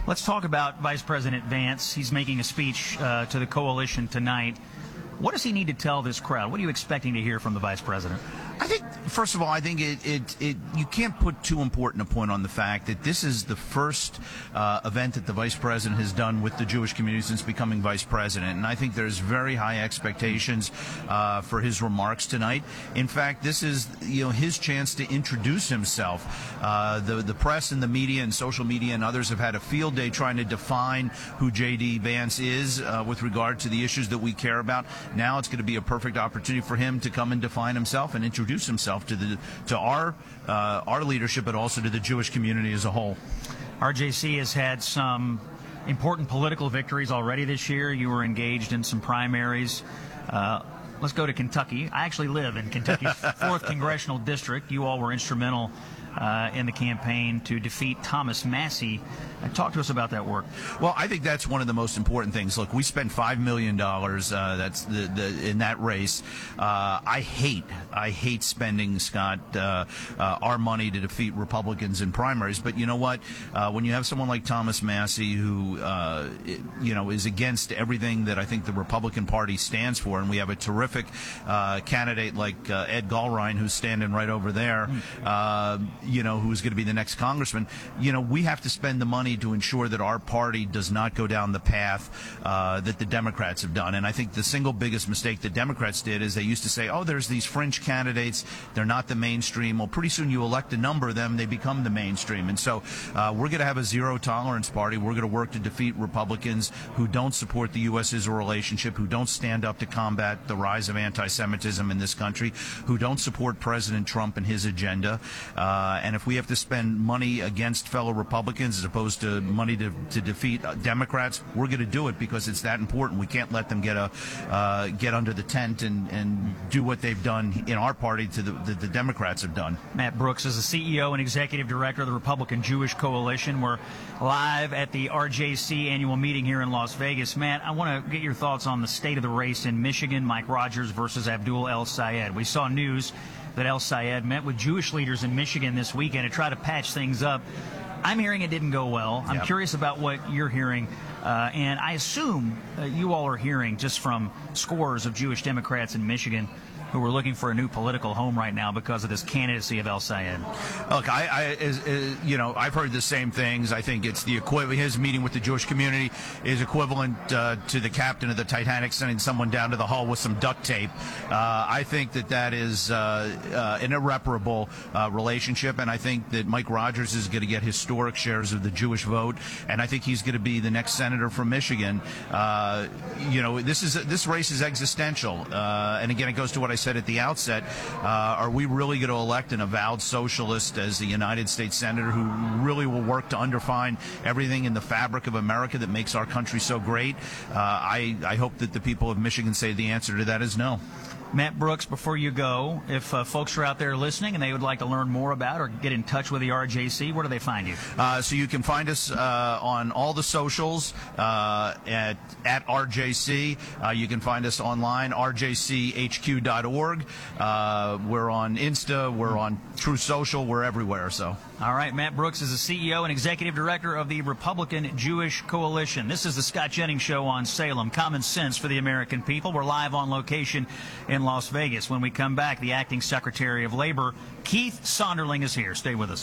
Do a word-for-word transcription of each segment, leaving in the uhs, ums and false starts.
Let's talk about Vice President Vance. He's making a speech uh, to the coalition tonight. What does he need to tell this crowd? What are you expecting to hear from the Vice President? I think, first of all, I think it, it, it you can't put too important a point on the fact that this is the first uh, event that the Vice President has done with the Jewish community since becoming Vice President. And I think there's very high expectations uh, for his remarks tonight. In fact, this is, you know, his chance to introduce himself. Uh, the, the press and the media and social media and others have had a field day trying to define who J D. Vance is uh, with regard to the issues that we care about. Now it's going to be a perfect opportunity for him to come and define himself and introduce himself to the to our uh, our leadership, but also to the Jewish community as a whole. R J C has had some important political victories already this year. You were engaged in some primaries. Uh, let's go to Kentucky. I actually live in Kentucky's fourth congressional district. You all were instrumental uh, in the campaign to defeat Thomas Massie. Uh, talk to us about that work. Well, I think that's one of the most important things. Look, we spent five million dollars uh, that's the, the, in that race. Uh, I hate, I hate spending, Scott, uh, uh, our money to defeat Republicans in primaries. But you know what? Uh, when you have someone like Thomas Massie who, uh, you know, is against everything that I think the Republican Party stands for, and we have a terrific uh, candidate like uh, Ed Gallrein who's standing right over there, uh, you know, who's going to be the next congressman, you know, we have to spend the money to ensure that our party does not go down the path uh, that the Democrats have done. And I think the single biggest mistake the Democrats did is they used to say, oh, there's these fringe candidates, they're not the mainstream. Well, pretty soon you elect a number of them, they become the mainstream. And so uh, we're going to have a zero-tolerance party. We're going to work to defeat Republicans who don't support the U S Israel relationship, who don't stand up to combat the rise of anti-Semitism in this country, who don't support President Trump and his agenda. Uh, and if we have to spend money against fellow Republicans as opposed to money to, to defeat uh, Democrats, we're going to do it because it's that important. We can't let them get a uh, get under the tent and, and do what they've done in our party to the, the, the Democrats have done. Matt Brooks is the C E O and Executive Director of the Republican Jewish Coalition. We're live at the R J C annual meeting here in Las Vegas. Matt, I want to get your thoughts on the state of the race in Michigan, Mike Rogers versus Abdul El-Sayed. We saw news that El-Sayed met with Jewish leaders in Michigan this weekend to try to patch things up. I'm hearing it didn't go well. I'm yep. curious about what you're hearing. Uh, and I assume uh, you all are hearing just from scores of Jewish Democrats in Michigan who are looking for a new political home right now because of this candidacy of El-Sayed. Look, I, I is, is, you know, I've heard the same things. I think it's the equivalent. His meeting with the Jewish community is equivalent uh, to the captain of the Titanic sending someone down to the hull with some duct tape. Uh, I think that that is uh, uh, an irreparable uh, relationship, and I think that Mike Rogers is going to get historic shares of the Jewish vote, and I think he's going to be the next senator from Michigan. Uh, you know, this is this race is existential, uh, and again, it goes to what I said at the outset. Uh, are we really going to elect an avowed socialist as the United States senator who really will work to undermine everything in the fabric of America that makes our country so great? Uh, I, I hope that the people of Michigan say the answer to that is no. Matt Brooks, before you go, if uh, folks are out there listening and they would like to learn more about or get in touch with the R J C, where do they find you? Uh, so you can find us uh, on all the socials uh, at, at R J C. Uh, you can find us online, R J C H Q dot org. Uh, we're on Insta. We're on True Social. We're everywhere. So. All right. Matt Brooks is the C E O and Executive Director of the Republican Jewish Coalition. This is the Scott Jennings Show on Salem. Common sense for the American people. We're live on location in Las Vegas. When we come back, the Acting Secretary of Labor, Keith Sonderling, is here. Stay with us.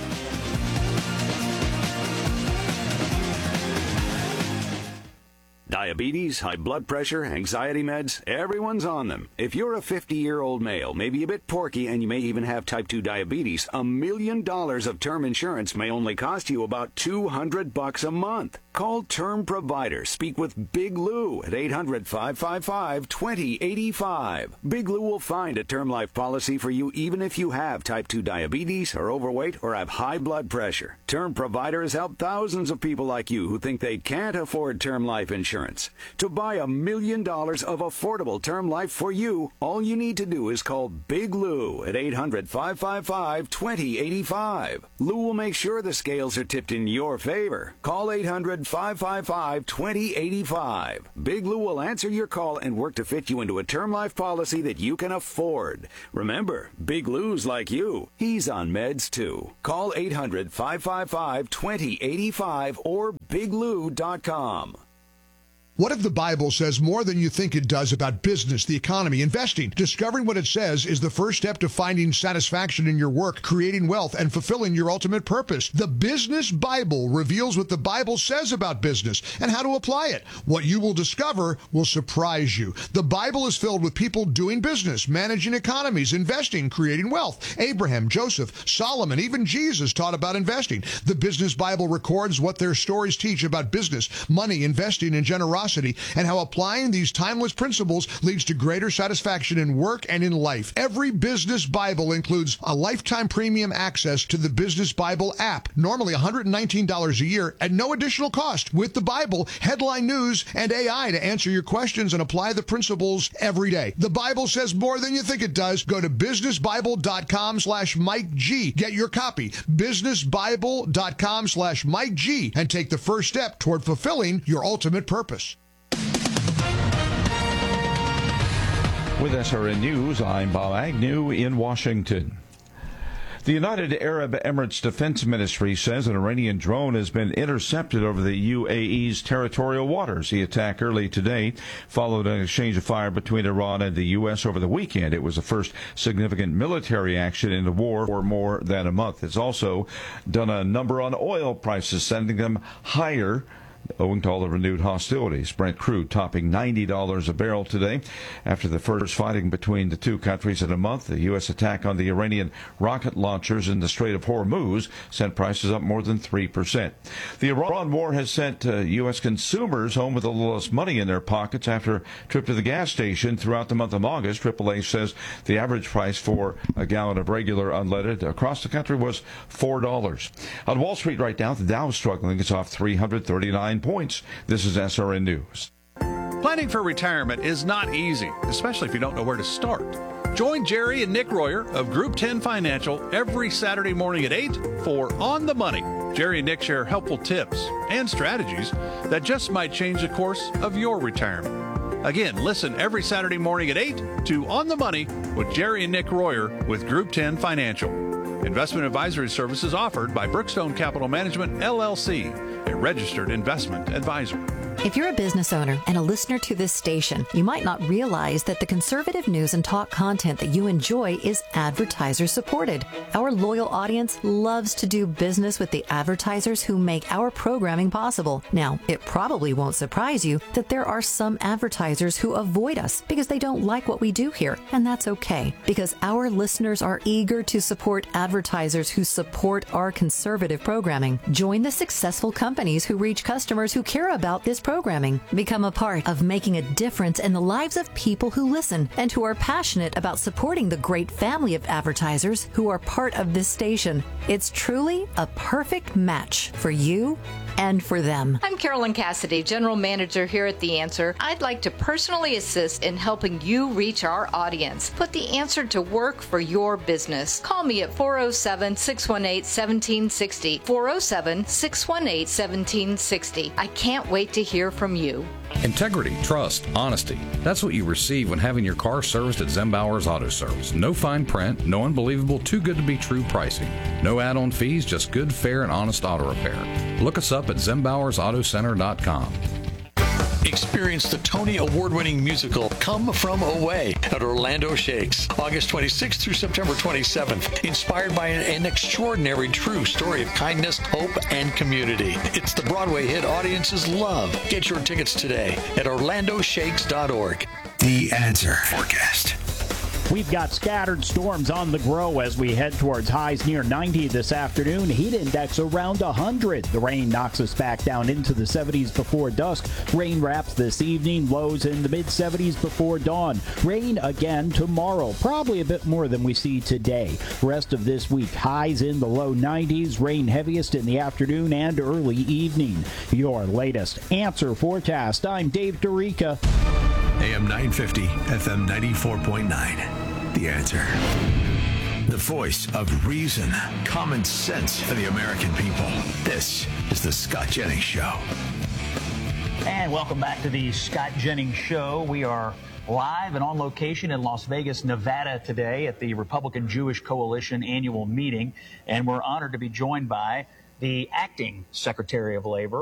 Diabetes, high blood pressure, anxiety meds, everyone's on them. If you're a fifty-year-old male, maybe a bit porky, and you may even have type two diabetes, a million dollars of term insurance may only cost you about two hundred bucks a month. Call Term Provider. Speak with Big Lou at eight hundred, five five five, two zero eight five. Big Lou will find a term life policy for you even if you have type two diabetes, are overweight, or have high blood pressure. Term Provider has helped thousands of people like you who think they can't afford term life insurance. To buy a million dollars of affordable term life for you, all you need to do is call Big Lou at eight hundred, five five five, two zero eight five. Lou will make sure the scales are tipped in your favor. Call eight hundred, five five five, two zero eight five. Big Lou will answer your call and work to fit you into a term life policy that you can afford. Remember, Big Lou's like you. He's on meds too. Call eight hundred, five five five, two zero eight five or big lou dot com. What if the Bible says more than you think it does about business, the economy, investing? Discovering what it says is the first step to finding satisfaction in your work, creating wealth, and fulfilling your ultimate purpose. The Business Bible reveals what the Bible says about business and how to apply it. What you will discover will surprise you. The Bible is filled with people doing business, managing economies, investing, creating wealth. Abraham, Joseph, Solomon, even Jesus taught about investing. The Business Bible records what their stories teach about business, money, investing, and generosity, and how applying these timeless principles leads to greater satisfaction in work and in life. Every Business Bible includes a lifetime premium access to the Business Bible app, normally one hundred nineteen dollars a year at no additional cost. With the Bible, headline news, and A I to answer your questions and apply the principles every day. The Bible says more than you think it does. Go to business bible dot com slash Mike G. Get your copy. business bible dot com slash Mike G. and take the first step toward fulfilling your ultimate purpose. With S R N News, I'm Bob Agnew in Washington. The United Arab Emirates Defense Ministry says an Iranian drone has been intercepted over the U A E's territorial waters. The attack early today followed an exchange of fire between Iran and the U S over the weekend. It was the first significant military action in the war for more than a month. It's also done a number on oil prices, sending them higher owing to all the renewed hostilities. Brent crude topping ninety dollars a barrel today after the first fighting between the two countries in a month. The U S attack on the Iranian rocket launchers in the Strait of Hormuz sent prices up more than three percent. The Iran war has sent uh, U S consumers home with a little less money in their pockets after a trip to the gas station throughout the month of August. Triple A says the average price for a gallon of regular unleaded across the country was four dollars. On Wall Street right now, the Dow is struggling. It's off three hundred thirty-nine points. This is S R N News. Planning for retirement is not easy, especially if you don't know where to start. Join Jerry and Nick Royer of Group ten Financial every Saturday morning at eight for On the Money. Jerry and Nick share helpful tips and strategies that just might change the course of your retirement. Again, listen every Saturday morning at eight to On the Money with Jerry and Nick Royer with Group ten Financial. Investment advisory services offered by Brookstone Capital Management, L L C, a registered investment advisor. If you're a business owner and a listener to this station, you might not realize that the conservative news and talk content that you enjoy is advertiser supported. Our loyal audience loves to do business with the advertisers who make our programming possible. Now, it probably won't surprise you that there are some advertisers who avoid us because they don't like what we do here, and that's okay, because our listeners are eager to support advertisers who support our conservative programming. Join the successful companies who reach customers who care about this programming. Become a part of making a difference in the lives of people who listen and who are passionate about supporting the great family of advertisers who are part of this station. It's truly a perfect match for you and for them. I'm Carolyn Cassidy, General Manager here at The Answer. I'd like to personally assist in helping you reach our audience. Put The Answer to work for your business. Call me at four oh seven, six one eight, one seven six oh, four oh seven, six one eight, one seven six oh. I can't wait to hear from you. Integrity, trust, honesty. That's what you receive when having your car serviced at Zembauer's Auto Service. No fine print, no unbelievable, too good to be true pricing. No add-on fees, just good, fair, and honest auto repair. Look us up at Zembauers Auto Center dot com. Experience the Tony Award-winning musical Come From Away at Orlando Shakes, August twenty-sixth through September twenty-seventh. Inspired by an, an extraordinary true story of kindness, hope, and community. It's the Broadway hit audiences love. Get your tickets today at orlando shakes dot org. The Answer Forecast. We've got scattered storms on the grow as we head towards highs near ninety this afternoon. Heat index around one hundred. The rain knocks us back down into the seventies before dusk. Rain wraps this evening. Lows in the mid seventies before dawn. Rain again tomorrow. Probably a bit more than we see today. Rest of this week, highs in the low nineties. Rain heaviest in the afternoon and early evening. Your latest Answer forecast. I'm Dave Dorica. A M nine fifty, F M ninety-four point nine. The Answer. The voice of reason, common sense for the American people. This is the Scott Jennings Show. And welcome back to the Scott Jennings Show. We are live and on location in Las Vegas, Nevada today at the Republican Jewish Coalition annual meeting. And we're honored to be joined by the acting Secretary of Labor,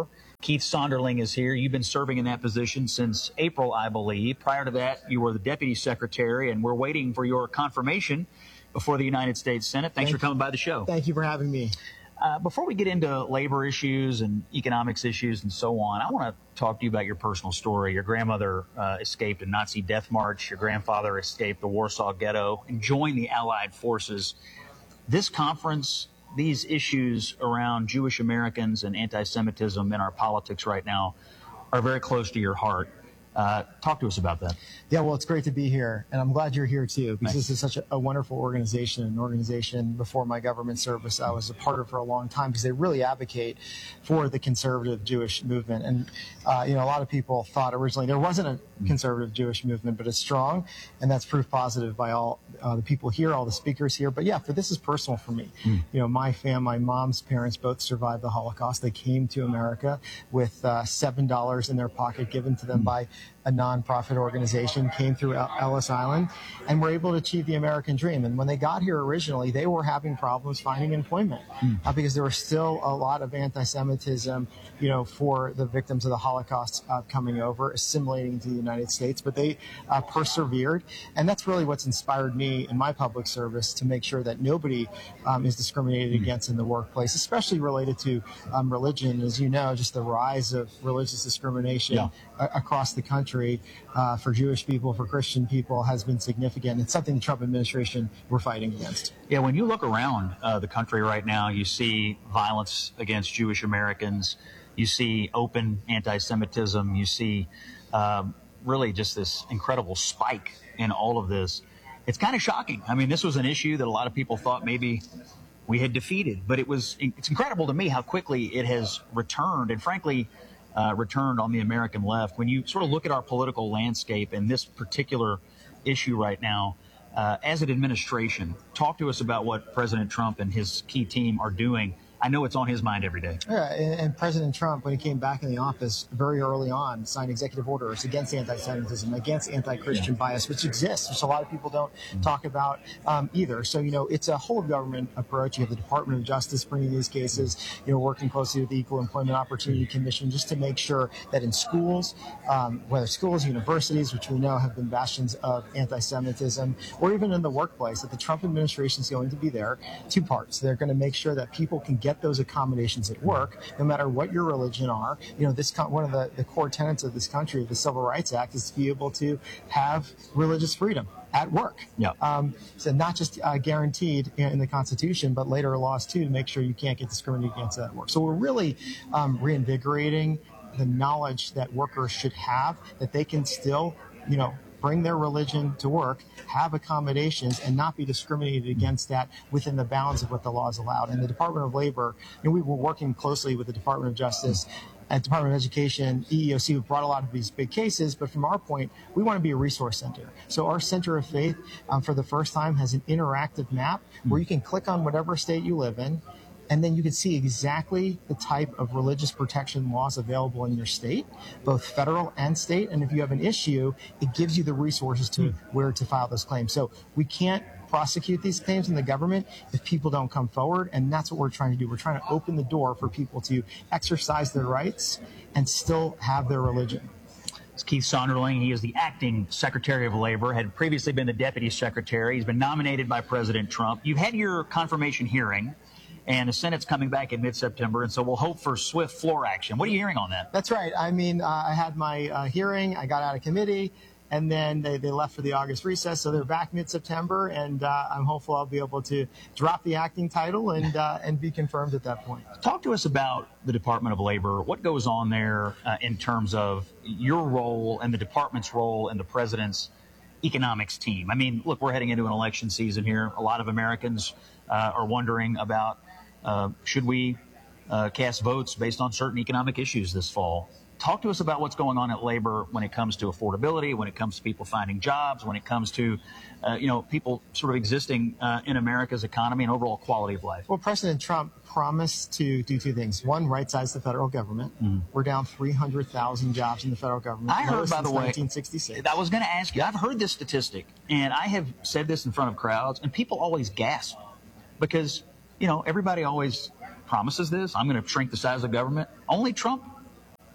Keith Sonderling is here. You've been serving in that position since April, I believe. Prior to that, you were the Deputy Secretary, and we're waiting for your confirmation before the United States Senate. Thanks Thank for coming by the show. Thank you for having me. Uh, before we get into labor issues and economics issues and so on, I want to talk to you about your personal story. Your grandmother uh, escaped a Nazi death march. Your grandfather escaped the Warsaw Ghetto and joined the Allied forces. This conference, these issues around Jewish Americans and anti-Semitism in our politics right now are very close to your heart. Uh, talk to us about that. Yeah, well, it's great to be here, and I'm glad you're here too, because Thanks. this is such a, a wonderful organization, an organization before my government service I was a part of for a long time, because they really advocate for the conservative Jewish movement. And, uh, you know, a lot of people thought originally there wasn't a conservative Jewish movement, but it's strong, and that's proof positive by all uh, the people here, all the speakers here. But yeah, for this is personal for me. Mm. You know, my fam, my mom's parents both survived the Holocaust. They came to America with uh, seven dollars in their pocket given to them mm. by a nonprofit organization, came through Ellis Island, and were able to achieve the American dream. And when they got here originally, they were having problems finding employment mm. uh, because there was still a lot of anti-Semitism, you know, for the victims of the Holocaust uh, coming over, assimilating to the United States. But they uh, persevered, and that's really what's inspired me in my public service to make sure that nobody um, is discriminated mm. against in the workplace, especially related to um, religion. As you know, just the rise of religious discrimination yeah. a- across the country Uh, for Jewish people, for Christian people, has been significant. It's something the Trump administration we're fighting against. Yeah, when you look around uh, the country right now, you see violence against Jewish Americans, you see open anti-Semitism, you see um, really just this incredible spike in all of this. It's kind of shocking. I mean, this was an issue that a lot of people thought maybe we had defeated, but it was. It's incredible to me how quickly it has returned, and frankly, Uh, returned on the American left. When you sort of look at our political landscape and this particular issue right now, uh, as an administration, talk to us about what President Trump and his key team are doing. I know it's on his mind every day. Yeah, and, and President Trump, when he came back in the office very early on, signed executive orders against anti-Semitism, against anti-Christian yeah. bias, which exists, which a lot of people don't mm-hmm. talk about um, either. So, you know, it's a whole of government approach. You have the Department of Justice bringing these cases, you know, working closely with the Equal Employment Opportunity Commission just to make sure that in schools, um, whether schools, universities, which we know have been bastions of anti-Semitism, or even in the workplace, that the Trump administration is going to be there. Two parts. They're going to make sure that people can get those accommodations at work, no matter what your religion are. You know, this one of the, the core tenets of this country, the Civil Rights Act, is to be able to have religious freedom at work. Yeah. Um, so not just uh, guaranteed in, in the Constitution, but later laws too, to make sure you can't get discriminated against at work. So we're really um, reinvigorating the knowledge that workers should have, that they can still, you know, bring their religion to work, have accommodations, and not be discriminated against that within the bounds of what the law is allowed. And the Department of Labor, and we were working closely with the Department of Justice and Department of Education, E E O C, who brought a lot of these big cases, but from our point, we want to be a resource center. So our Center of Faith, um, for the first time, has an interactive map where you can click on whatever state you live in, and then you can see exactly the type of religious protection laws available in your state, both federal and state. And if you have an issue, it gives you the resources to where to file those claims. So we can't prosecute these claims in the government if people don't come forward. And that's what we're trying to do. We're trying to open the door for people to exercise their rights and still have their religion. It's Keith Sonderling. He is the acting Secretary of Labor, had previously been the Deputy Secretary. He's been nominated by President Trump. You've had your confirmation hearing, and the Senate's coming back in mid-September, and so we'll hope for swift floor action. What are you hearing on that? That's right. I mean, uh, I had my uh, hearing, I got out of committee, and then they, they left for the August recess, so they're back mid-September, and uh, I'm hopeful I'll be able to drop the acting title and uh, and be confirmed at that point. Talk to us about the Department of Labor. What goes on there uh, in terms of your role and the department's role and the president's economics team? I mean, look, we're heading into an election season here. A lot of Americans uh, are wondering about Uh, should we uh, cast votes based on certain economic issues this fall? Talk to us about what's going on at labor when it comes to affordability, when it comes to people finding jobs, when it comes to, uh, you know, people sort of existing uh, in America's economy and overall quality of life. Well, President Trump promised to do two things. One, right-size the federal government. Mm. We're down three hundred thousand jobs in the federal government. I heard, by the way, nineteen sixty-six. I was going to ask you, I've heard this statistic, and I have said this in front of crowds, and people always gasp because, you know, everybody always promises this. I'm going to shrink the size of government. Only Trump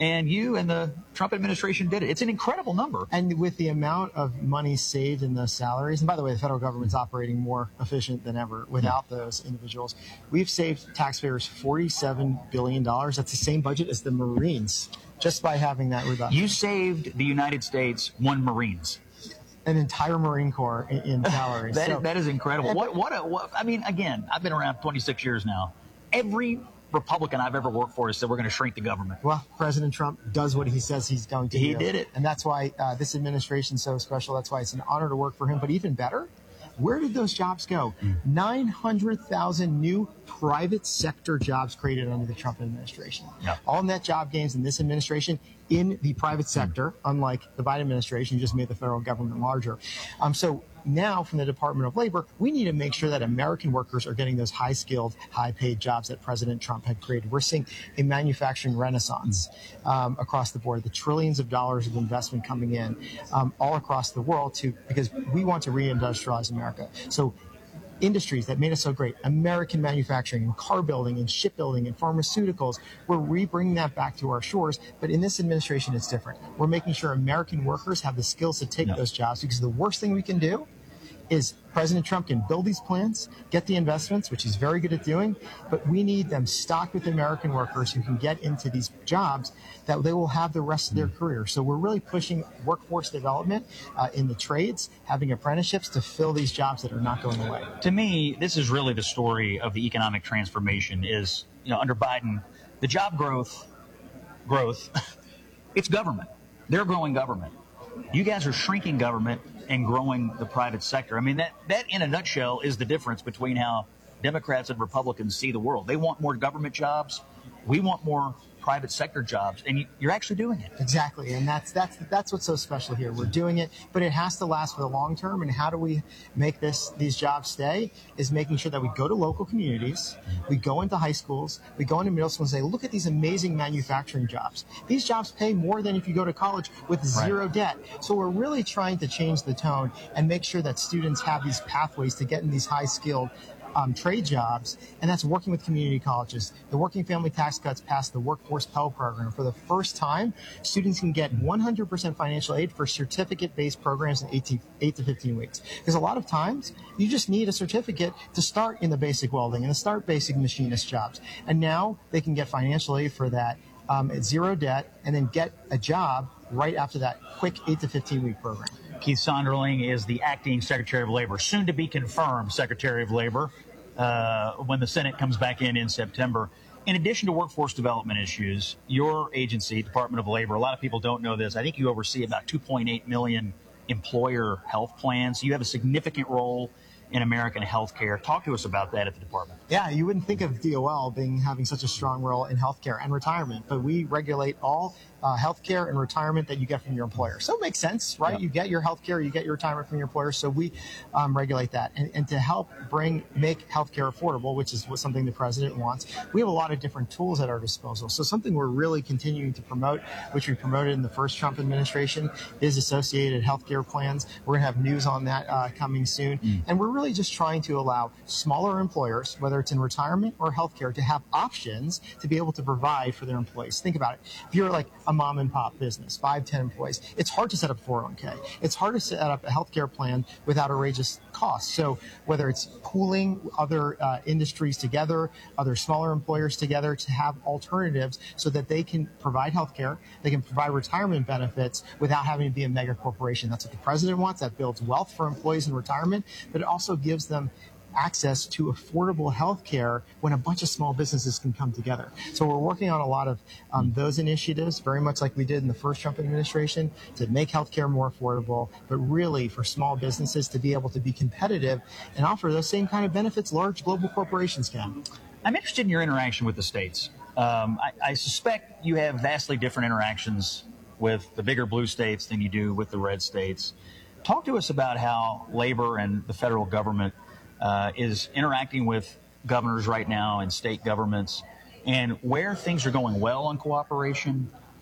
And you and the Trump administration did it. It's an incredible number. And with the amount of money saved in those salaries, and by the way, the federal government's operating more efficient than ever without yeah. those individuals, we've saved taxpayers forty-seven billion dollars. That's the same budget as the Marines, just by having that reduction. You saved the United States one Marines. An entire Marine Corps in, in salaries. that, so, is, that is incredible. What, what, a, what, I mean, again, I've been around twenty-six years now. Every Republican I've ever worked for has said we're going to shrink the government. Well, President Trump does what he says he's going to he do. He did it. And that's why uh, this administration is so special. That's why it's an honor to work for him. But even better, where did those jobs go? Mm. nine hundred thousand new private sector jobs created under the Trump administration. Yeah. All net job gains in this administration in the private sector, mm. unlike the Biden administration, who just made the federal government larger. Um, so now from the Department of Labor, we need to make sure that American workers are getting those high-skilled, high-paid jobs that President Trump had created. We're seeing a manufacturing renaissance um, across the board, the trillions of dollars of investment coming in um, all across the world to because we want to reindustrialize America. So industries that made us so great, American manufacturing and car building and shipbuilding and pharmaceuticals, we're re-bringing that back to our shores. But in this administration, it's different. We're making sure American workers have the skills to take no. those jobs, because the worst thing we can do is President Trump can build these plants, get the investments, which he's very good at doing, but we need them stocked with American workers who can get into these jobs that they will have the rest of their career. So we're really pushing workforce development uh, in the trades, having apprenticeships to fill these jobs that are not going away. To me, this is really the story of the economic transformation is, you know, under Biden, the job growth, growth, it's government. They're growing government. You guys are shrinking government and growing the private sector. I mean, that, that in a nutshell is the difference between how Democrats and Republicans see the world. They want more government jobs. We want more private sector jobs, and you, you're actually doing it. Exactly, and that's that's that's what's so special here. We're doing it, but it has to last for the long term. And how do we make this these jobs stay? Is making sure that we go to local communities, we go into high schools, we go into middle schools and say, look at these amazing manufacturing jobs. These jobs pay more than if you go to college with zero right. debt. So we're really trying to change the tone and make sure that students have these pathways to get in these high-skilled Um, trade jobs, and that's working with community colleges. The Working Family Tax Cuts passed the Workforce Pell Program. For the first time, students can get one hundred percent financial aid for certificate-based programs in eighteen, eight to fifteen weeks. Because a lot of times, you just need a certificate to start in the basic welding and to start basic machinist jobs. And now they can get financial aid for that um, at zero debt and then get a job right after that quick eight to fifteen week program. Keith Sonderling is the acting Secretary of Labor, soon to be confirmed Secretary of Labor uh, when the Senate comes back in in September. In addition to workforce development issues, your agency, Department of Labor, a lot of people don't know this. I think you oversee about two point eight million employer health plans. You have a significant role in American healthcare. Talk to us about that at the department. Yeah, you wouldn't think of D O L being having such a strong role in healthcare and retirement, but we regulate all uh, healthcare and retirement that you get from your employer. So it makes sense, right? Yeah. You get your healthcare, you get your retirement from your employer, so we um, regulate that. And, and to help bring make healthcare affordable, which is what something the president wants, we have a lot of different tools at our disposal. So something we're really continuing to promote, which we promoted in the first Trump administration, is associated healthcare plans. We're going to have news on that uh, coming soon. Mm. And we're really just trying to allow smaller employers, whether it's in retirement or healthcare, to have options to be able to provide for their employees. Think about it. If you're like a mom and pop business, five, ten employees, it's hard to set up a four oh one k. It's hard to set up a healthcare plan without outrageous costs. So whether it's pooling other uh, industries together, other smaller employers together to have alternatives so that they can provide healthcare, they can provide retirement benefits without having to be a mega corporation. That's what the president wants. That builds wealth for employees in retirement, but it also gives them access to affordable health care when a bunch of small businesses can come together. So we're working on a lot of um, those initiatives, very much like we did in the first Trump administration, to make healthcare more affordable, but really for small businesses to be able to be competitive and offer those same kind of benefits large global corporations can. I'm interested in your interaction with the states. Um, I, I suspect you have vastly different interactions with the bigger blue states than you do with the red states. Talk to us about how labor and the federal government Uh, is interacting with governors right now and state governments, and where things are going well on cooperation,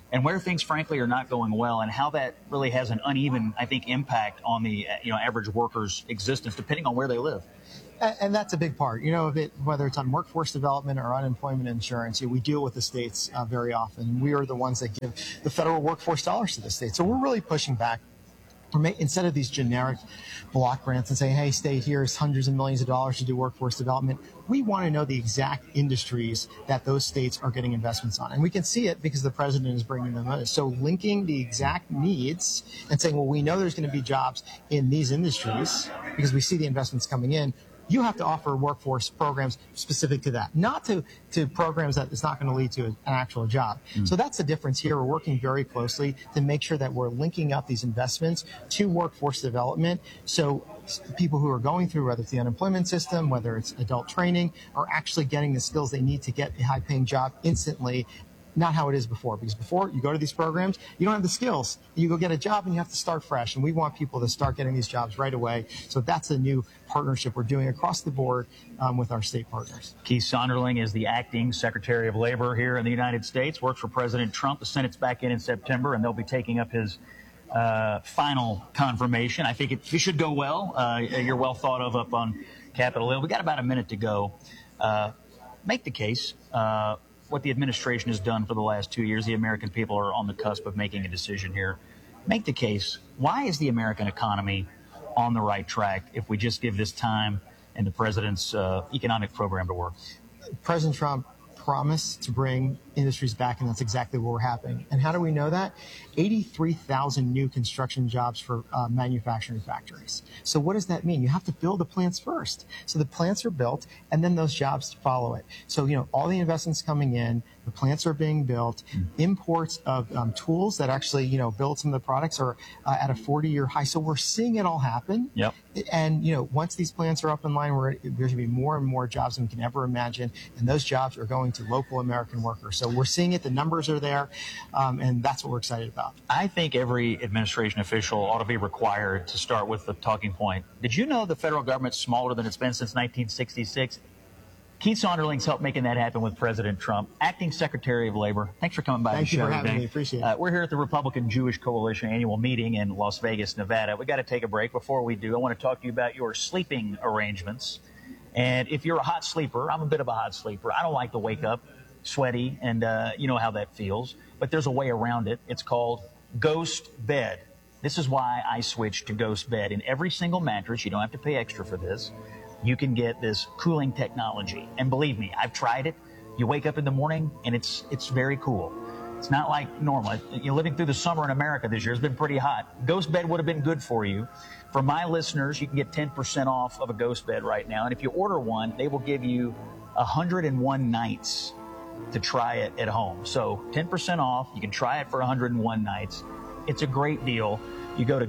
and where things, frankly, are not going well, and how that really has an uneven, I think, impact on the you know average worker's existence, depending on where they live. And that's a big part, you know, of it, whether it's on workforce development or unemployment insurance. You know, we deal with the states uh, very often. We are the ones that give the federal workforce dollars to the states. So we're really pushing back. We're ma- instead of these generic block grants and saying, hey, state, here's hundreds of millions of dollars to do workforce development, we want to know the exact industries that those states are getting investments on. And we can see it because the president is bringing them in. So linking the exact needs and saying, well, we know there's going to be jobs in these industries because we see the investments coming in. You have to offer workforce programs specific to that, not to, to programs that it's not going to lead to an actual job. Mm. So that's the difference here. We're working very closely to make sure that we're linking up these investments to workforce development. So people who are going through, whether it's the unemployment system, whether it's adult training, are actually getting the skills they need to get a high paying job instantly. Not how it is before, because before you go to these programs, you don't have the skills. You go get a job and you have to start fresh. And we want people to start getting these jobs right away. So that's a new partnership we're doing across the board um, with our state partners. Keith Sonderling is the acting Secretary of Labor here in the United States, works for President Trump. The Senate's back in in September, and they'll be taking up his uh, final confirmation. I think it, it should go well. Uh, you're well thought of up on Capitol Hill. We got about a minute to go. Uh, make the case. Uh, what the administration has done for the last two years. The American people are on the cusp of making a decision here. Make the case. Why is the American economy on the right track if we just give this time and the president's uh, economic program to work? President Trump promised to bring industries back, and that's exactly what we're happening. And how do we know that? eighty-three thousand new construction jobs for uh, manufacturing factories. So what does that mean? You have to build the plants first. So the plants are built, and then those jobs follow it. So, you know, all the investments coming in, the plants are being built, mm. imports of um, tools that actually, you know, build some of the products are uh, at a forty-year high. So we're seeing it all happen. Yep. And, you know, once these plants are up and line, we're, there's going to be more and more jobs than we can ever imagine. And those jobs are going to local American workers. So we're seeing it. The numbers are there. Um, and that's what we're excited about. I think every administration official ought to be required to start with the talking point. Did you know the federal government's smaller than it's been since nineteen sixty-six? Keith Sonderling's helped making that happen with President Trump, acting Secretary of Labor. Thanks for coming by Thank the show you for having today. me. Appreciate it. Uh, we're here at the Republican Jewish Coalition annual meeting in Las Vegas, Nevada. We got to take a break. Before we do, I want to talk to you about your sleeping arrangements. And if you're a hot sleeper, I'm a bit of a hot sleeper. I don't like to wake up sweaty, and uh, you know how that feels. But there's a way around it. It's called Ghost Bed. This is why I switched to Ghost Bed. In every single mattress, you don't have to pay extra for this. You can get this cooling technology. And believe me, I've tried it. You wake up in the morning, and it's it's very cool. It's not like normal. You're living through the summer in America this year. It's been pretty hot. Ghost Bed would have been good for you. For my listeners, you can get ten percent off of a Ghost Bed right now. And if you order one, they will give you one hundred one nights to try it at home. So ten percent off. You can try it for one hundred one nights. It's a great deal. You go to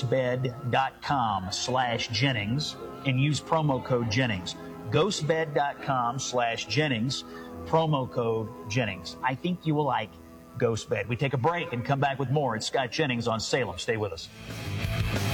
ghostbed.com slash Jennings and use promo code Jennings. ghostbed.com slash Jennings, promo code Jennings. I think you will like Ghost Bed. We take a break and come back with more. It's Scott Jennings on Salem. Stay with us.